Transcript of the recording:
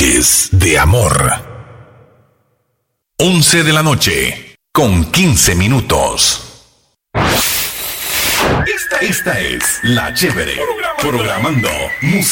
Noches de amor. 11 de la noche, con 15 minutos. Esta es La Chévere, programando música.